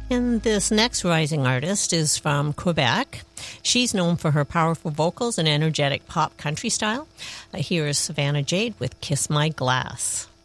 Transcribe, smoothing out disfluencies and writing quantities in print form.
And this next rising artist is from Quebec. She's known for her powerful vocals and energetic pop country style. Here is Savannah Jade with Kiss My Glass.